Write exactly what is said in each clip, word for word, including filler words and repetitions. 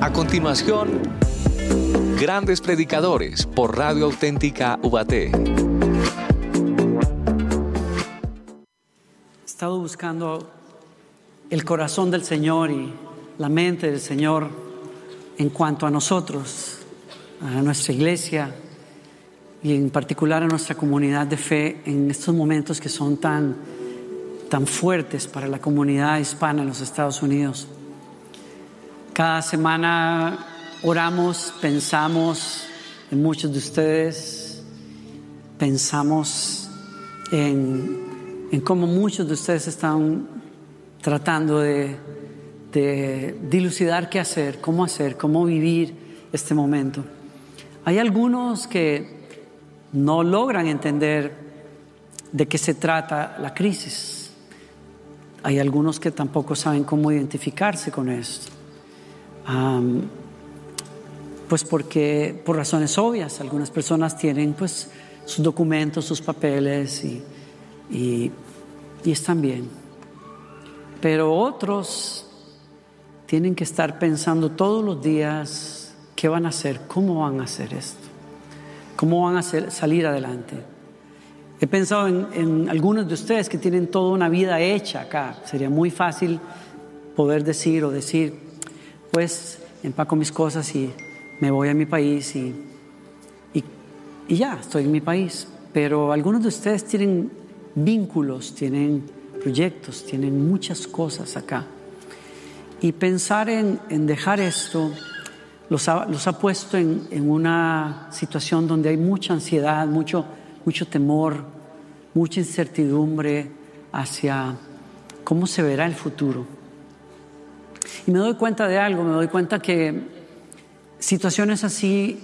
A continuación, Grandes Predicadores por Radio Auténtica Ubaté. He estado buscando el corazón del Señor y la mente del Señor en cuanto a nosotros, a nuestra iglesia y en particular a nuestra comunidad de fe en estos momentos que son tan, tan fuertes para la comunidad hispana en los Estados Unidos. Cada semana oramos, pensamos en muchos de ustedes, pensamos en, en cómo muchos de ustedes están tratando de, de dilucidar qué hacer, cómo hacer, cómo vivir este momento. Hay algunos que no logran entender de qué se trata la crisis. Hay algunos que tampoco saben cómo identificarse con esto. Um, pues porque por razones obvias algunas personas tienen pues sus documentos, sus papeles y, y, y están bien, pero otros tienen que estar pensando todos los días qué van a hacer, cómo van a hacer esto, cómo van a hacer, salir adelante. He pensado en, en algunos de ustedes que tienen toda una vida hecha acá. Sería muy fácil poder decir o decir pues empaco mis cosas y me voy a mi país y, y, y ya, estoy en mi país. Pero algunos de ustedes tienen vínculos, tienen proyectos, tienen muchas cosas acá. Y pensar en, en dejar esto los ha, los ha puesto en, en una situación donde hay mucha ansiedad, mucho, mucho temor, mucha incertidumbre hacia cómo se verá el futuro. Y me doy cuenta de algo, me doy cuenta que situaciones así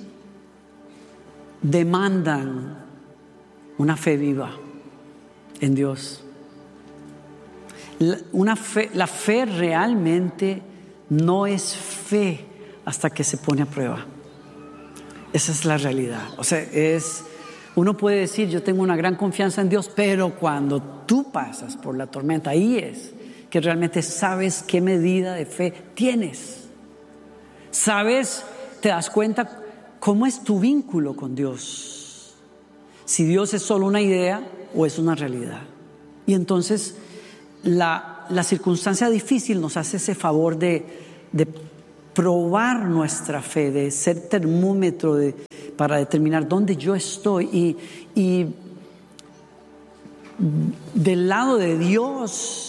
demandan una fe viva en Dios. La, una fe, la fe realmente no es fe hasta que se pone a prueba. Esa es la realidad. O sea, es, uno puede decir yo tengo una gran confianza en Dios, pero cuando tú pasas por la tormenta, ahí es que realmente sabes qué medida de fe tienes. Sabes, te das cuenta cómo es tu vínculo con Dios. Si Dios es solo una idea o es una realidad. Y entonces la, la circunstancia difícil nos hace ese favor de, de probar nuestra fe, de ser termómetro de, para determinar dónde yo estoy. Y, y del lado de Dios,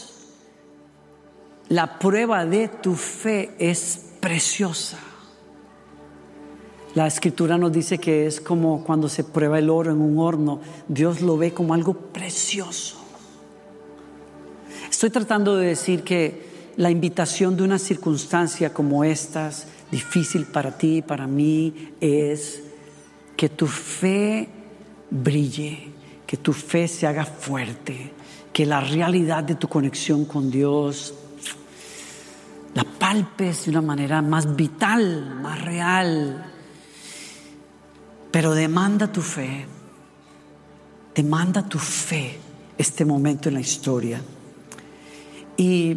la prueba de tu fe es preciosa. La Escritura nos dice que es como cuando se prueba el oro en un horno. Dios lo ve como algo precioso. Estoy tratando de decir que la invitación de una circunstancia como estas, difícil para ti, para mí, es que tu fe brille, que tu fe se haga fuerte, que la realidad de tu conexión con Dios la palpes de una manera más vital, más real. Pero demanda tu fe, demanda tu fe este momento en la historia. Y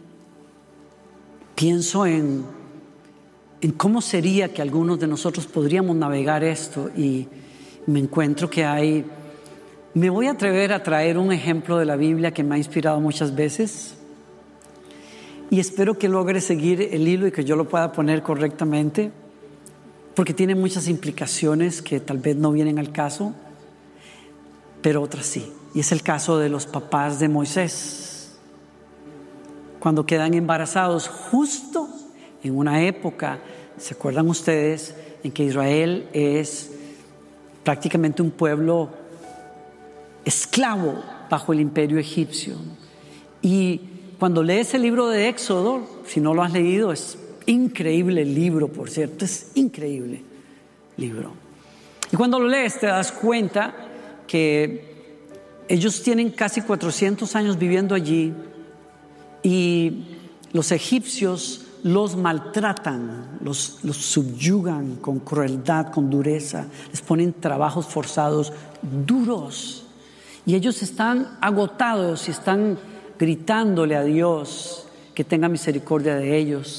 pienso en, en cómo sería que algunos de nosotros podríamos navegar esto y me encuentro que hay, me voy a atrever a traer un ejemplo de la Biblia que me ha inspirado muchas veces. Y espero que logre seguir el hilo y que yo lo pueda poner correctamente, porque tiene muchas implicaciones que tal vez no vienen al caso, pero otras sí. Y es el caso de los papás de Moisés, cuando quedan embarazados justo en una época, ¿se acuerdan ustedes?, en que Israel es prácticamente un pueblo esclavo bajo el imperio egipcio. Y cuando lees el libro de Éxodo, si no lo has leído, es increíble el libro, por cierto, es increíble libro. Y cuando lo lees te das cuenta que ellos tienen casi cuatrocientos años viviendo allí y los egipcios los maltratan, los, los subyugan con crueldad, con dureza, les ponen trabajos forzados duros y ellos están agotados y están gritándole a Dios que tenga misericordia de ellos,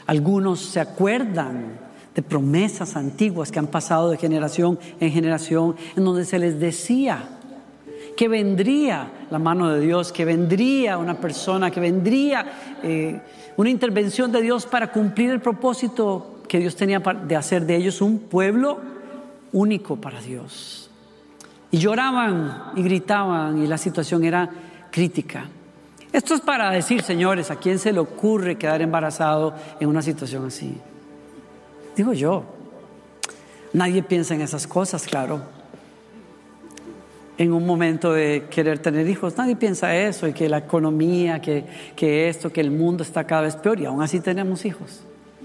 Algunos se acuerdan de promesas antiguas que han pasado de generación en generación, en donde se les decía que vendría la mano de Dios, que vendría una persona, que vendría eh, una intervención de Dios para cumplir el propósito que Dios tenía de hacer de ellos un pueblo único para Dios. Y lloraban y gritaban y la situación era crítica. Esto es para decir, señores, ¿a quién se le ocurre quedar embarazado en una situación así? Digo yo, nadie piensa en esas cosas, claro. En un momento de querer tener hijos, nadie piensa eso, y que la economía, que, que esto, que el mundo está cada vez peor, y aún así tenemos hijos.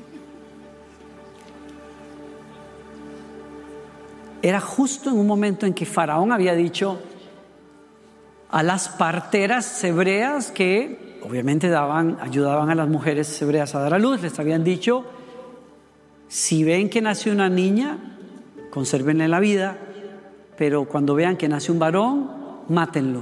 Era justo en un momento en que Faraón había dicho a las parteras hebreas que obviamente daban, ayudaban a las mujeres hebreas a dar a luz, les habían dicho: si ven que nació una niña, consérvenle la vida, pero cuando vean que nace un varón, mátenlo.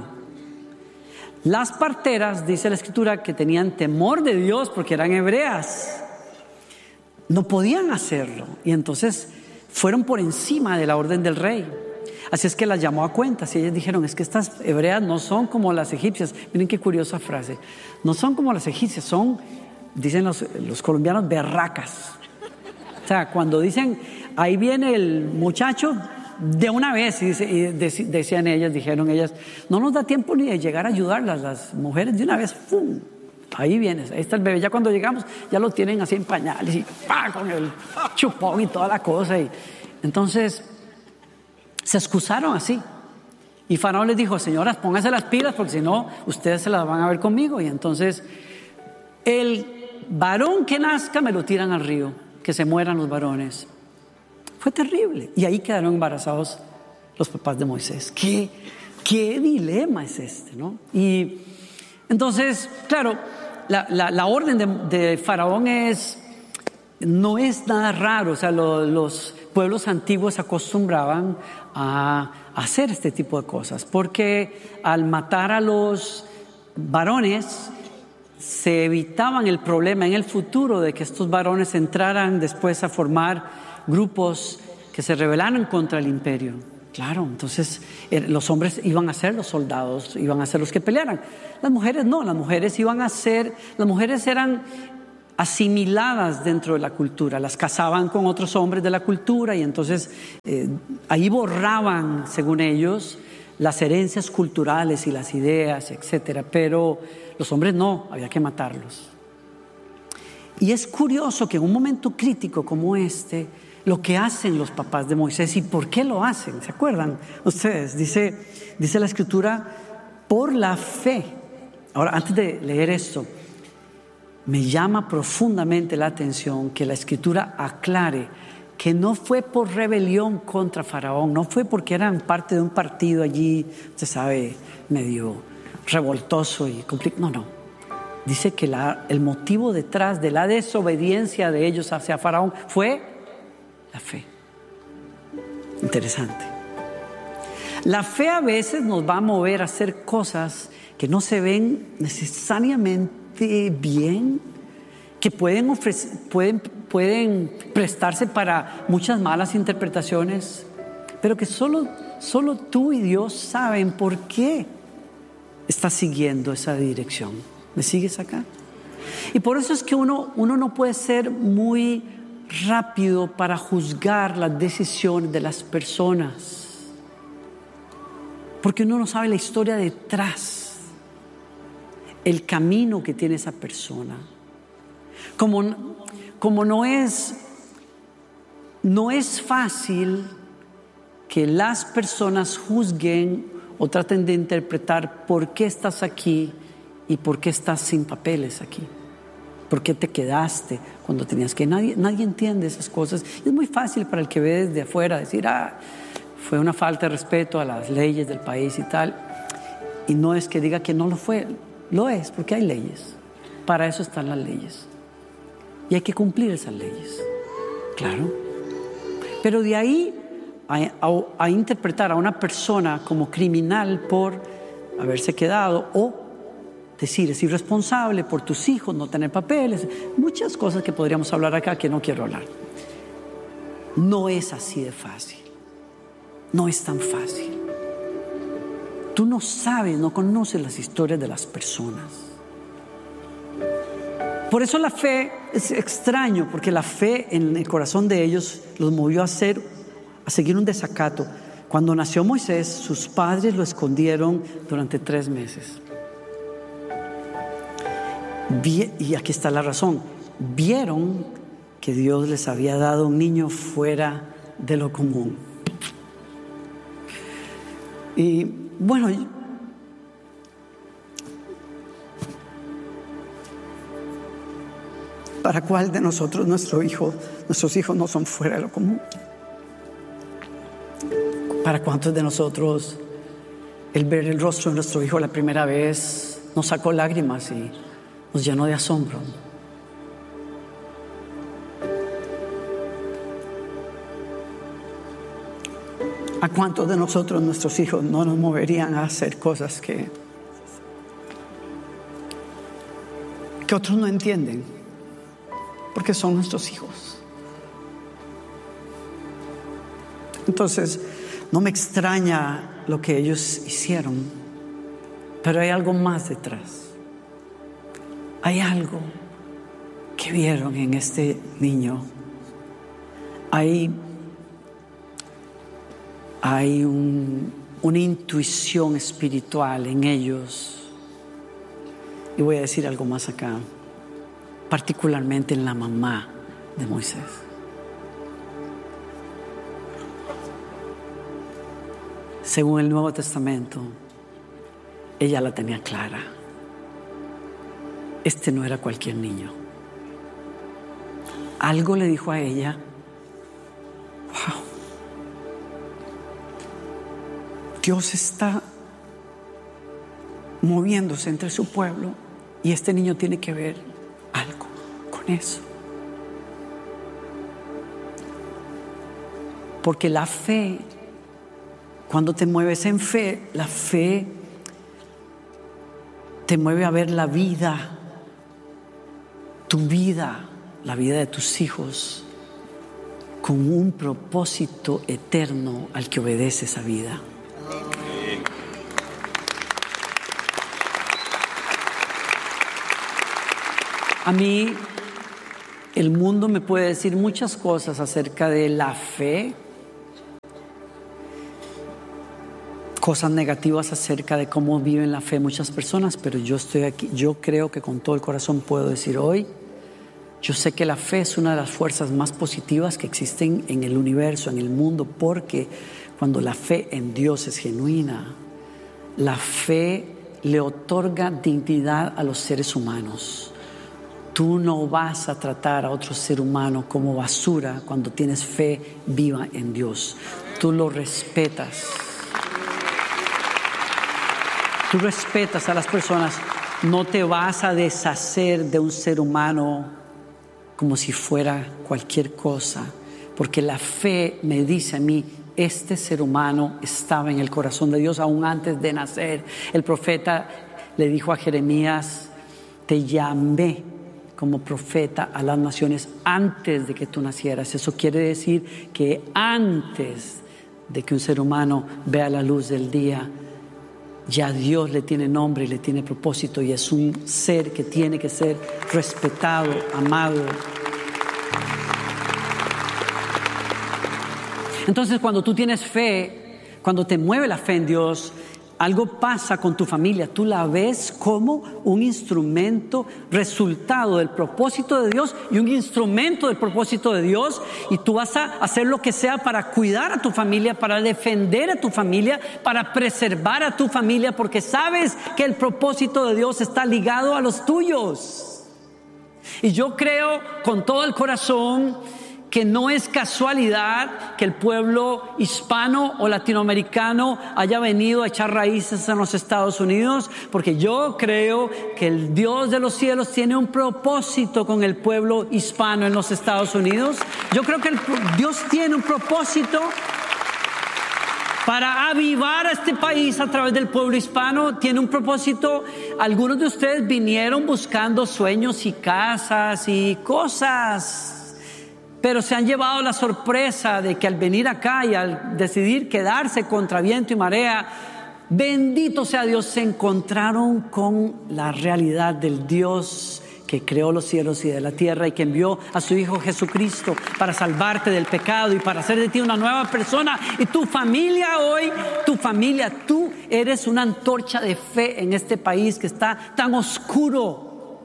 Las parteras, dice la Escritura, que tenían temor de Dios porque eran hebreas, no podían hacerlo, y entonces fueron por encima de la orden del rey. Así es que las llamó a cuentas y ellas dijeron: es que estas hebreas no son como las egipcias. Miren qué curiosa frase. No son como las egipcias, son, dicen los, los colombianos, berracas. O sea, cuando dicen, ahí viene el muchacho, de una vez, y, dice, y de, decían ellas, dijeron ellas, no nos da tiempo ni de llegar a ayudarlas, las mujeres de una vez, ¡pum! Ahí vienes, ahí está el bebé. Ya cuando llegamos, ya lo tienen así en pañales y ¡pah! Con el chupón y toda la cosa. Y entonces se excusaron así. Y Faraón les dijo: señoras, pónganse las pilas porque si no, ustedes se las van a ver conmigo. Y entonces, el varón que nazca me lo tiran al río, que se mueran los varones. Fue terrible. Y ahí quedaron embarazados los papás de Moisés. ¿Qué, qué dilema es este, no? Y entonces, claro, la, la, la orden de, de Faraón es, no es nada raro. O sea, lo, los pueblos antiguos acostumbraban a hacer este tipo de cosas, porque al matar a los varones se evitaban el problema en el futuro de que estos varones entraran después a formar grupos que se rebelaran contra el imperio. Claro, entonces los hombres iban a ser los soldados, iban a ser los que pelearan. Las mujeres no, las mujeres iban a ser, las mujeres eran asimiladas dentro de la cultura, las casaban con otros hombres de la cultura y entonces eh, ahí borraban, según ellos, las herencias culturales y las ideas, etcétera. Pero los hombres no, había que matarlos. Y es curioso que en un momento crítico como este, lo que hacen los papás de Moisés, ¿y por qué lo hacen? ¿Se acuerdan ustedes? Dice, dice la Escritura, por la fe. Ahora, antes de leer esto, me llama profundamente la atención que la Escritura aclare que no fue por rebelión contra Faraón, no fue porque eran parte de un partido allí, usted sabe, medio revoltoso y complicado. No, no. Dice que la, el motivo detrás de la desobediencia de ellos hacia Faraón fue la fe. Interesante. La fe a veces nos va a mover a hacer cosas que no se ven necesariamente bien, que pueden, ofrecer, pueden, pueden prestarse para muchas malas interpretaciones, pero que solo, solo tú y Dios saben por qué estás siguiendo esa dirección. ¿Me sigues acá? Y por eso es que uno, uno no puede ser muy rápido para juzgar las decisiones de las personas, porque uno no sabe la historia detrás, el camino que tiene esa persona. Como, como no es, no es fácil que las personas juzguen o traten de interpretar por qué estás aquí y por qué estás sin papeles aquí. ¿Por qué te quedaste cuando tenías que? Nadie, nadie entiende esas cosas. Es muy fácil para el que ve desde afuera decir, ah, fue una falta de respeto a las leyes del país y tal. Y no es que diga que no lo fue, lo es, porque hay leyes. Para eso están las leyes. Y hay que cumplir esas leyes. Claro. Pero de ahí a, a, a interpretar a una persona como criminal por haberse quedado o decir, es irresponsable por tus hijos, no tener papeles, muchas cosas que podríamos hablar acá que no quiero hablar. No es así de fácil, no es tan fácil. Tú no sabes, no conoces las historias de las personas. Por eso la fe es extraño, porque la fe en el corazón de ellos los movió a hacer, a seguir un desacato. Cuando nació Moisés, sus padres lo escondieron durante tres meses. Y aquí está la razón. Vieron que Dios les había dado un niño fuera de lo común. Y bueno, ¿para cuál de nosotros nuestro hijo, nuestros hijos no son fuera de lo común? ¿Para cuántos de nosotros el ver el rostro de nuestro hijo la primera vez nos sacó lágrimas y nos llenó de asombro? ¿A cuántos de nosotros nuestros hijos no nos moverían a hacer cosas que, que otros no entienden? Porque son nuestros hijos. Entonces, no me extraña lo que ellos hicieron, pero hay algo más detrás. Hay algo que vieron en este niño. Hay, hay un, una intuición espiritual en ellos. Y voy a decir algo más acá, particularmente en la mamá de Moisés. Según el Nuevo Testamento, ella la tenía clara. Este no era cualquier niño. Algo le dijo a ella, wow, Dios está moviéndose entre su pueblo y este niño tiene que ver algo con eso. Porque la fe, cuando te mueves en fe, la fe te mueve a ver la vida, tu vida, la vida de tus hijos, con un propósito eterno al que obedece esa vida. A mí, el mundo me puede decir muchas cosas acerca de la fe, cosas negativas acerca de cómo viven la fe muchas personas, pero yo estoy aquí, yo creo que con todo el corazón puedo decir hoy, yo sé que la fe es una de las fuerzas más positivas que existen en el universo, en el mundo, porque cuando la fe en Dios es genuina, la fe le otorga dignidad a los seres humanos. Tú no vas a tratar a otro ser humano como basura cuando tienes fe viva en Dios. Tú lo respetas. Tú respetas a las personas. No te vas a deshacer de un ser humano como si fuera cualquier cosa. Porque la fe me dice a mí, este ser humano estaba en el corazón de Dios aún antes de nacer. El profeta le dijo a Jeremías, te llamé como profeta a las naciones antes de que tú nacieras. Eso quiere decir que antes de que un ser humano vea la luz del día, ya Dios le tiene nombre y le tiene propósito, y es un ser que tiene que ser respetado, amado. Entonces, cuando tú tienes fe, cuando te mueve la fe en Dios, algo pasa con tu familia. Tú la ves como un instrumento, resultado del propósito de Dios y un instrumento del propósito de Dios, y tú vas a hacer lo que sea para cuidar a tu familia, para defender a tu familia, para preservar a tu familia, porque sabes que el propósito de Dios está ligado a los tuyos. Y yo creo con todo el corazón que no es casualidad que el pueblo hispano o latinoamericano haya venido a echar raíces en los Estados Unidos, porque yo creo que el Dios de los cielos tiene un propósito con el pueblo hispano en los Estados Unidos. Yo creo que el, Dios tiene un propósito. para avivar a este país a través del pueblo hispano. Tiene un propósito. Algunos de ustedes vinieron buscando sueños y casas y cosas, pero se han llevado la sorpresa de que al venir acá y al decidir quedarse contra viento y marea, bendito sea Dios, se encontraron con la realidad del Dios que creó los cielos y de la tierra y que envió a su Hijo Jesucristo para salvarte del pecado y para hacer de ti una nueva persona. Y tu familia hoy, tu familia, tú eres una antorcha de fe en este país que está tan oscuro.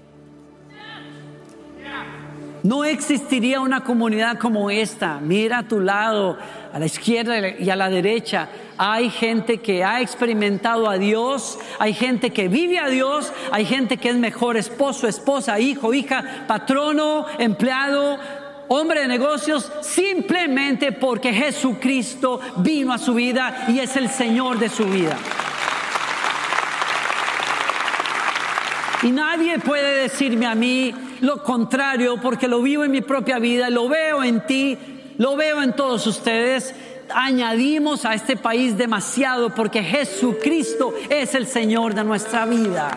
No existiría una comunidad como esta. Mira a tu lado, a la izquierda y a la derecha. Hay gente que ha experimentado a Dios, hay gente que vive a Dios, hay gente que es mejor esposo, esposa, hijo, hija, patrono, empleado, hombre de negocios, simplemente porque Jesucristo vino a su vida y es el Señor de su vida. Y nadie puede decirme a mí lo contrario, porque lo vivo en mi propia vida, lo veo en ti, lo veo en todos ustedes. Añadimos a este país demasiado porque Jesucristo es el Señor de nuestra vida.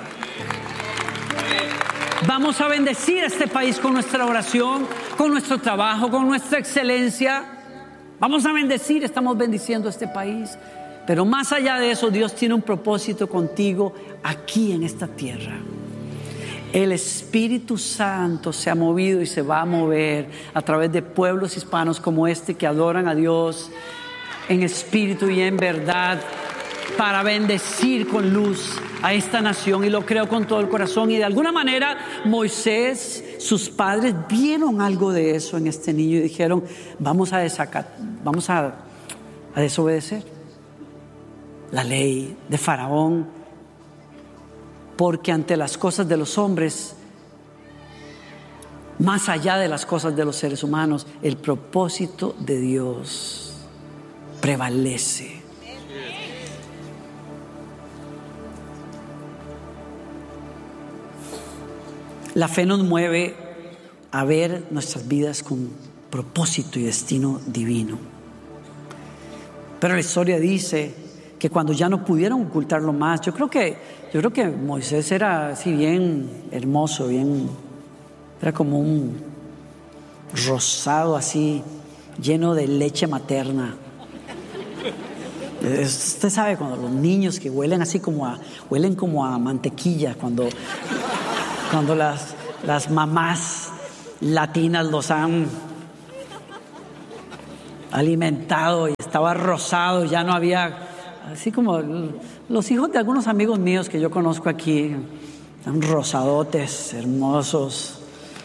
Vamos a bendecir a este país con nuestra oración, con nuestro trabajo, con nuestra excelencia. Vamos a bendecir, estamos bendiciendo a este país. Pero más allá de eso, Dios tiene un propósito contigo aquí en esta tierra. El Espíritu Santo se ha movido y se va a mover a través de pueblos hispanos como este que adoran a Dios en espíritu y en verdad para bendecir con luz a esta nación, y lo creo con todo el corazón. Y de alguna manera Moisés, sus padres vieron algo de eso en este niño y dijeron: vamos a desacat, vamos a, a desobedecer la ley de Faraón, porque ante las cosas de los hombres, más allá de las cosas de los seres humanos, el propósito de Dios prevalece. La fe nos mueve a ver nuestras vidas con propósito y destino divino. Pero la historia dice que cuando ya no pudieron ocultarlo más, yo creo que, yo creo que Moisés era así bien hermoso, bien, era como un rosado así, lleno de leche materna. Usted sabe cuando los niños que huelen así como a, huelen como a mantequilla, cuando, cuando las, las mamás latinas los han alimentado y estaba rosado, ya no había, así como los hijos de algunos amigos míos que yo conozco aquí, están rosadotes, hermosos.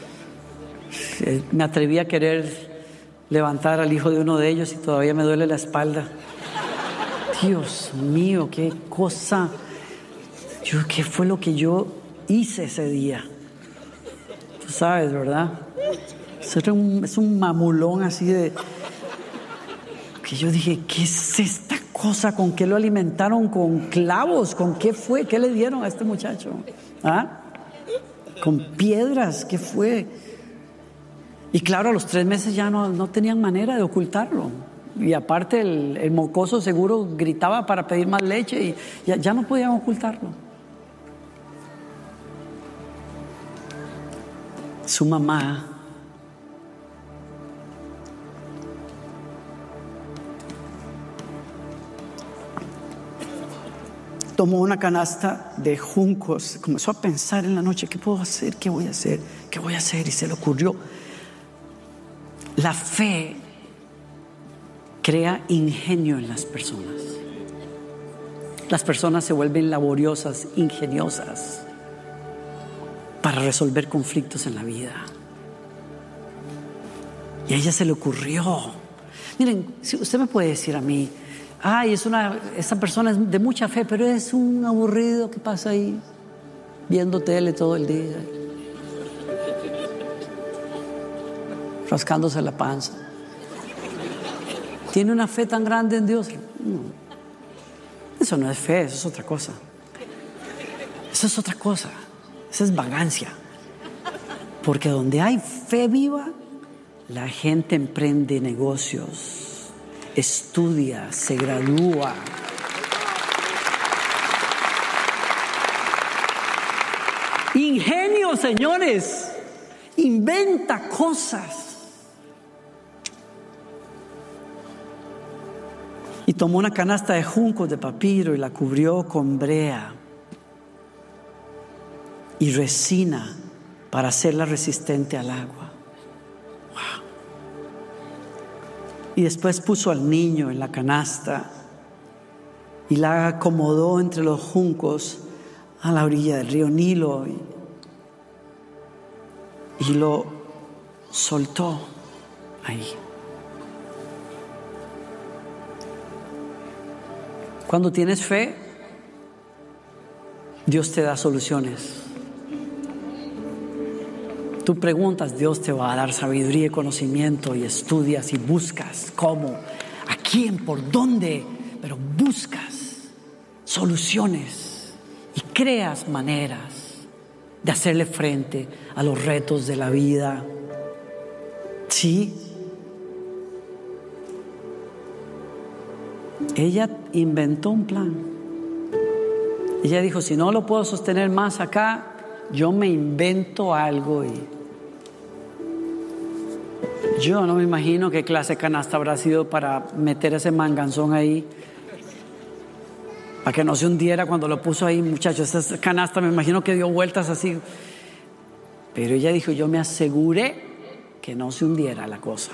Me atreví a querer levantar al hijo de uno de ellos y todavía me duele la espalda. Dios mío, qué cosa, yo, qué fue lo que yo hice ese día. Tú sabes, ¿verdad? Es un, es un mamulón así de, que yo dije, ¿qué es esta cosa? ¿Con qué lo alimentaron? ¿Con clavos? ¿Con qué fue? ¿Qué le dieron a este muchacho? ¿Ah? ¿Con piedras? ¿Qué fue? Y claro, a los tres meses ya no, no tenían manera de ocultarlo. Y aparte el, el mocoso seguro gritaba para pedir más leche y ya, ya no podían ocultarlo. Su mamá tomó una canasta de juncos, comenzó a pensar en la noche: ¿qué puedo hacer? ¿Qué voy a hacer? ¿Qué voy a hacer? Y se le ocurrió. La fe crea ingenio en las personas. Las personas se vuelven laboriosas, ingeniosas para resolver conflictos en la vida. Y a ella se le ocurrió. Miren, si usted me puede decir a mí: ay, es una, esa persona es de mucha fe, pero es un aburrido que pasa ahí viendo tele todo el día, rascándose la panza. ¿Tiene una fe tan grande en Dios? No. Eso no es fe, eso es otra cosa. Eso es otra cosa. Eso es vagancia. Porque donde hay fe viva, la gente emprende negocios, estudia, se gradúa. Ingenio, señores, inventa cosas. Y tomó una canasta de juncos de papiro y la cubrió con brea y resina para hacerla resistente al agua. Wow. Y después puso al niño en la canasta y la acomodó entre los juncos a la orilla del río Nilo y, y lo soltó ahí. Cuando tienes fe, Dios te da soluciones. Tú preguntas, Dios te va a dar sabiduría y conocimiento, y estudias y buscas cómo, a quién, por dónde, pero buscas soluciones y creas maneras de hacerle frente a los retos de la vida. Sí. Ella inventó un plan. Ella dijo, si no lo puedo sostener más acá, yo me invento algo. Y yo no me imagino qué clase de canasta habrá sido para meter ese manganzón ahí, para que no se hundiera cuando lo puso ahí. Muchachos, esa canasta me imagino que dio vueltas así. Pero ella dijo, yo me aseguré que no se hundiera la cosa.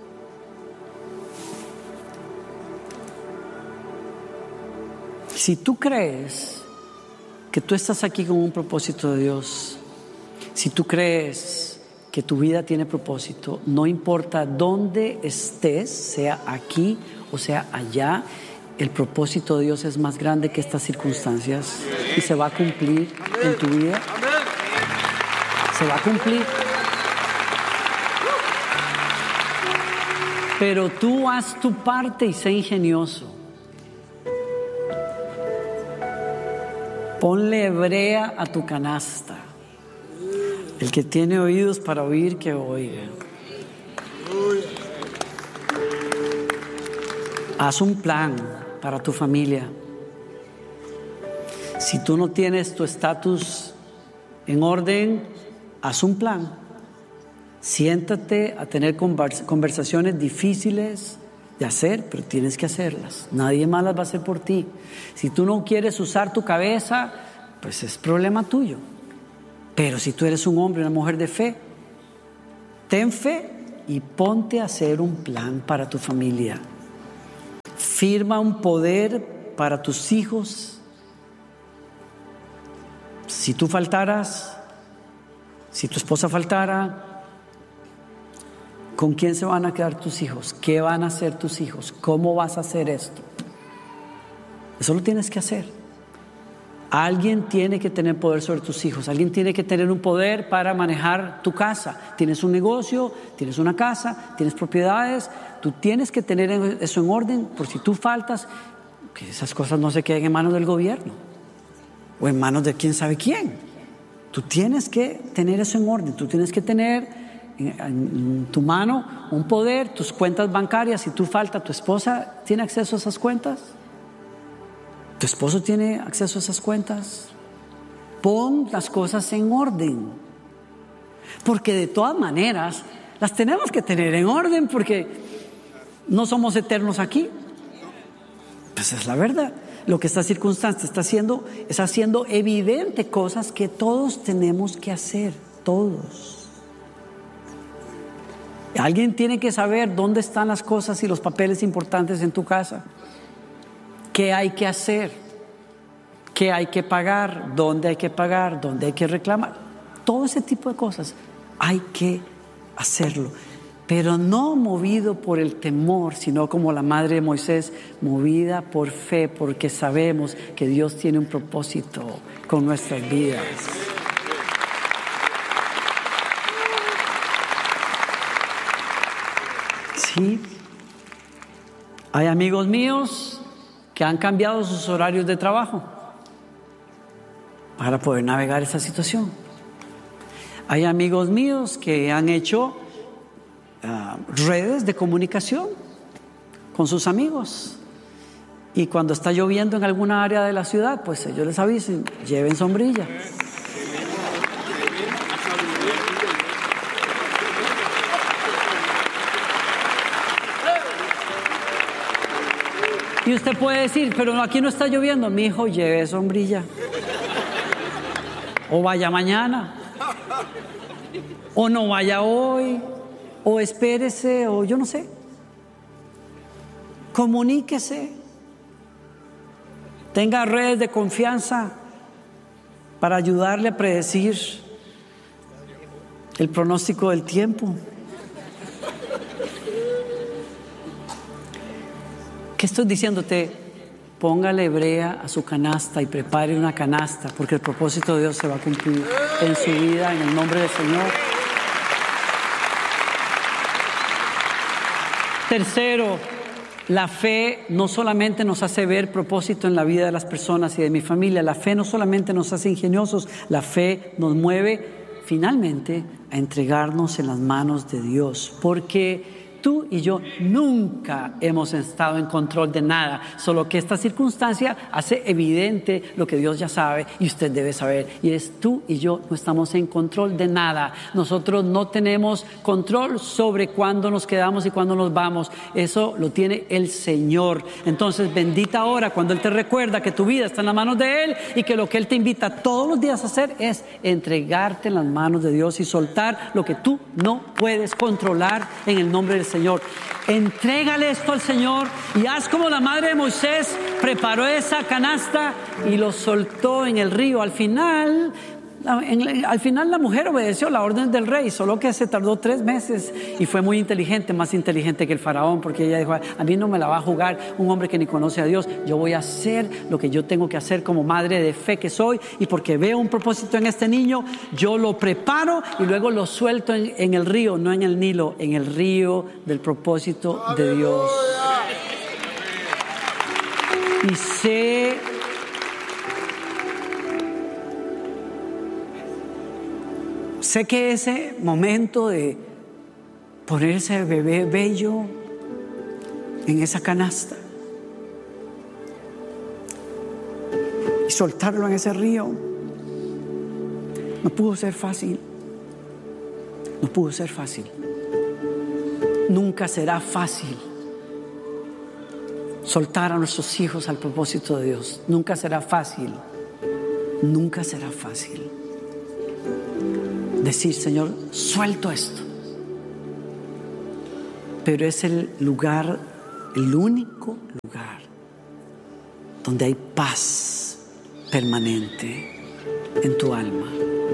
Si tú crees que tú estás aquí con un propósito de Dios, si tú crees que tu vida tiene propósito, no importa dónde estés, sea aquí o sea allá, el propósito de Dios es más grande que estas circunstancias y se va a cumplir en tu vida. Se va a cumplir. Pero tú haz tu parte y sé ingenioso. Ponle brea a tu canasta. El que tiene oídos para oír, que oiga. Haz un plan para tu familia. Si tú no tienes tu estatus en orden, haz un plan. Siéntate a tener conversaciones difíciles de hacer, pero tienes que hacerlas. Nadie más las va a hacer por ti. Si tú no quieres usar tu cabeza, pues es problema tuyo. Pero si tú eres un hombre, una mujer de fe, ten fe y ponte a hacer un plan para tu familia. Firma un poder para tus hijos. Si tú faltaras, si tu esposa faltara, ¿con quién se van a quedar tus hijos? ¿Qué van a hacer tus hijos? ¿Cómo vas a hacer esto? Eso lo tienes que hacer. Alguien tiene que tener poder sobre tus hijos. Alguien tiene que tener un poder para manejar tu casa. Tienes un negocio, tienes una casa, tienes propiedades. Tú tienes que tener eso en orden, por si tú faltas, que esas cosas no se queden en manos del gobierno o en manos de quién sabe quién. Tú tienes que tener eso en orden. Tú tienes que tener en tu mano un poder, tus cuentas bancarias. Si tú faltas, ¿tu esposa tiene acceso a esas cuentas? ¿Tu esposo tiene acceso a esas cuentas? Pon las cosas en orden, porque de todas maneras las tenemos que tener en orden, porque no somos eternos aquí. Pues es la verdad. Lo que esta circunstancia está haciendo es haciendo evidente cosas que todos tenemos que hacer, todos. Alguien tiene que saber dónde están las cosas y los papeles importantes en tu casa. ¿Qué hay que hacer? ¿Qué hay que pagar? ¿Dónde hay que pagar? ¿Dónde hay que reclamar? Todo ese tipo de cosas hay que hacerlo, pero no movido por el temor, sino como la madre de Moisés, movida por fe, porque sabemos que Dios tiene un propósito con nuestras vidas. Sí, hay amigos míos que han cambiado sus horarios de trabajo para poder navegar esa situación. Hay amigos míos que han hecho uh, redes de comunicación con sus amigos. Y cuando está lloviendo en alguna área de la ciudad, pues ellos les avisen, lleven sombrilla. Y usted puede decir, pero aquí no está lloviendo. Mi hijo, lleve sombrilla. O vaya mañana. O no vaya hoy. O espérese, o yo no sé. Comuníquese. Tenga redes de confianza para ayudarle a predecir el pronóstico del tiempo. ¿Qué estoy diciéndote? Póngale brea a su canasta y prepare una canasta, porque el propósito de Dios se va a cumplir en su vida, en el nombre del Señor. Tercero, la fe no solamente nos hace ver propósito en la vida de las personas y de mi familia, la fe no solamente nos hace ingeniosos, la fe nos mueve finalmente a entregarnos en las manos de Dios, porque tú y yo nunca hemos estado en control de nada, solo que esta circunstancia hace evidente lo que Dios ya sabe y usted debe saber, y es tú y yo no estamos en control de nada. Nosotros no tenemos control sobre cuándo nos quedamos y cuándo nos vamos, eso lo tiene el Señor. Entonces bendita hora cuando Él te recuerda que tu vida está en las manos de Él y que lo que Él te invita todos los días a hacer es entregarte en las manos de Dios y soltar lo que tú no puedes controlar en el nombre del Señor. Señor, entrégale esto al Señor y haz como la madre de Moisés preparó esa canasta y lo soltó en el río. Al final, en, al final la mujer obedeció la orden del rey, solo que se tardó tres meses y fue muy inteligente, más inteligente que el faraón, porque ella dijo, a mí no me la va a jugar un hombre que ni conoce a Dios, yo voy a hacer lo que yo tengo que hacer como madre de fe que soy, y porque veo un propósito en este niño, yo lo preparo y luego lo suelto en, en el río, no en el Nilo, en el río del propósito de Dios. Y sé Sé que ese momento de poner ese bebé bello en esa canasta y soltarlo en ese río no pudo ser fácil. No pudo ser fácil. Nunca será fácil soltar a nuestros hijos al propósito de Dios. Nunca será fácil. Nunca será fácil decir, Señor, suelto esto. Pero es el lugar, el único lugar donde hay paz permanente en tu alma.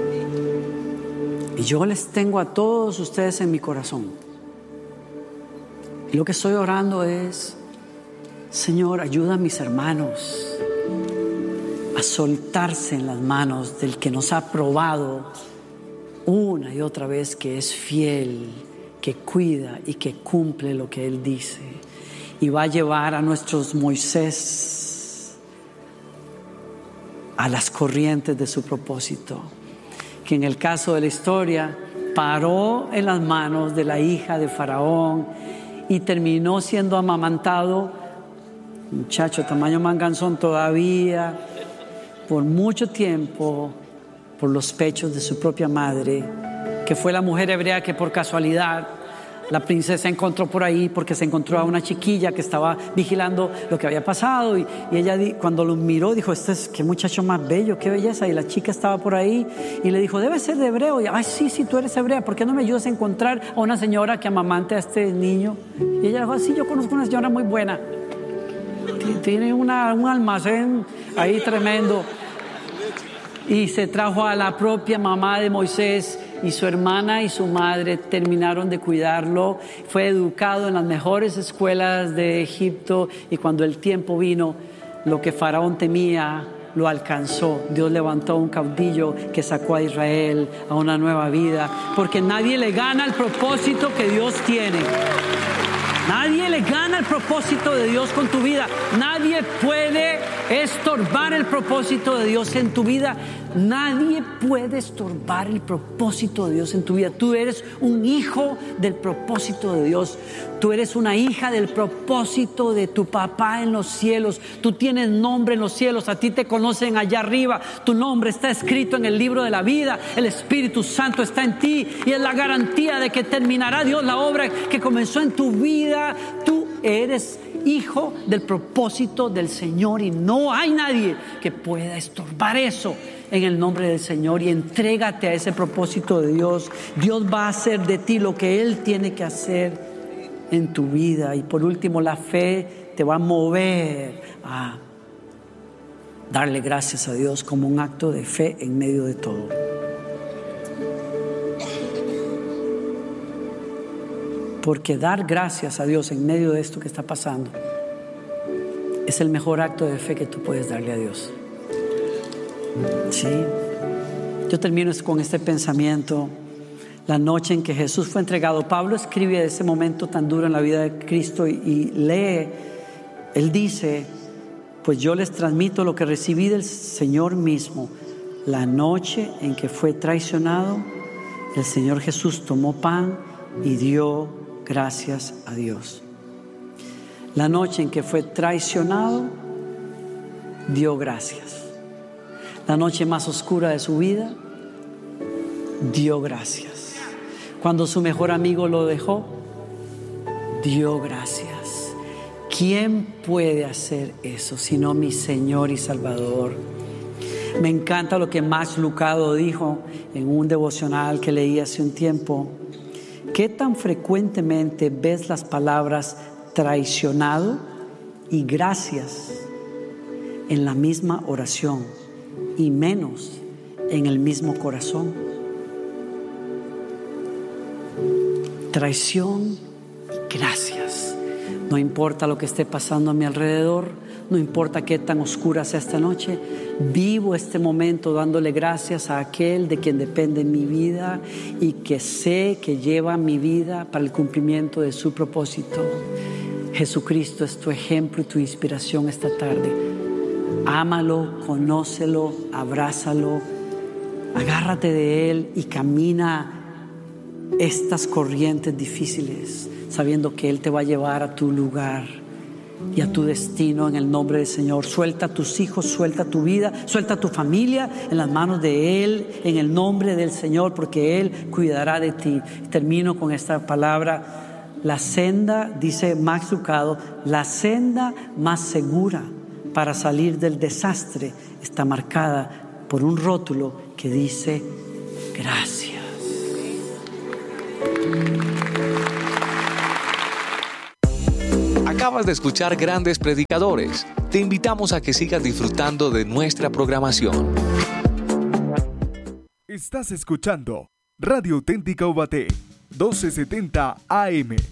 Y yo les tengo a todos ustedes en mi corazón. Y lo que estoy orando es, Señor, ayuda a mis hermanos a soltarse en las manos del que nos ha probado una y otra vez que es fiel, que cuida y que cumple lo que Él dice, y va a llevar a nuestros Moisés a las corrientes de su propósito, que en el caso de la historia paró en las manos de la hija de Faraón y terminó siendo amamantado, muchacho tamaño manganzón todavía, por mucho tiempo por los pechos de su propia madre, que fue la mujer hebrea que por casualidad la princesa encontró por ahí, porque se encontró a una chiquilla que estaba vigilando lo que había pasado, y, y ella cuando lo miró dijo, este es qué muchacho más bello, qué belleza, y la chica estaba por ahí y le dijo, debe ser de hebreo, y ay sí, sí, tú eres hebrea, ¿por qué no me ayudas a encontrar a una señora que amamante a este niño? Y ella dijo, sí, yo conozco una señora muy buena, tiene una, un almacén ahí tremendo. Y se trajo a la propia mamá de Moisés, y su hermana y su madre terminaron de cuidarlo. Fue educado en las mejores escuelas de Egipto, y cuando el tiempo vino, lo que Faraón temía lo alcanzó. Dios levantó un caudillo que sacó a Israel a una nueva vida, porque nadie le gana el propósito que Dios tiene. Nadie le gana el propósito de Dios con tu vida. Nadie puede estorbar el propósito de Dios en tu vida. Nadie puede estorbar el propósito de Dios en tu vida. Tú eres un hijo del propósito de Dios. Tú eres una hija del propósito de tu papá en los cielos. Tú tienes nombre en los cielos. A ti te conocen allá arriba. Tu nombre está escrito en el libro de la vida. El Espíritu Santo está en ti y es la garantía de que terminará Dios la obra que comenzó en tu vida. Tú eres hijo del propósito del Señor y no hay nadie que pueda estorbar eso. En el nombre del Señor, y entrégate a ese propósito de Dios. Dios va a hacer de ti lo que Él tiene que hacer en tu vida. Y por último, la fe te va a mover a darle gracias a Dios como un acto de fe en medio de todo. Porque dar gracias a Dios en medio de esto que está pasando es el mejor acto de fe que tú puedes darle a Dios. Sí, yo termino con este pensamiento. La noche en que Jesús fue entregado, Pablo escribe de ese momento tan duro en la vida de Cristo y, y lee, él dice: pues yo les transmito lo que recibí del Señor mismo. La noche en que fue traicionado, el Señor Jesús tomó pan y dio gracias a Dios. La noche en que fue traicionado, dio gracias. La noche más oscura de su vida, dio gracias. Cuando su mejor amigo lo dejó, dio gracias. ¿Quién puede hacer eso sino mi Señor y Salvador? Me encanta lo que Max Lucado dijo en un devocional que leí hace un tiempo. ¿Qué tan frecuentemente ves las palabras traicionado y gracias en la misma oración y menos en el mismo corazón? Traición y gracias. No importa lo que esté pasando a mi alrededor, no importa qué tan oscura sea esta noche, vivo este momento dándole gracias a aquel de quien depende mi vida y que sé que lleva mi vida para el cumplimiento de su propósito. Jesucristo es tu ejemplo y tu inspiración esta tarde. Ámalo, conócelo, abrázalo, agárrate de Él y camina estas corrientes difíciles, sabiendo que Él te va a llevar a tu lugar y a tu destino en el nombre del Señor. Suelta a tus hijos, suelta tu vida, suelta a tu familia en las manos de Él, en el nombre del Señor, porque Él cuidará de ti. Termino con esta palabra. La senda, dice Max Lucado, la senda más segura para salir del desastre está marcada por un rótulo que dice gracias. Acabas de escuchar Grandes Predicadores. Te invitamos a que sigas disfrutando de nuestra programación. Estás escuchando Radio Auténtica Ubaté, doce setenta A M.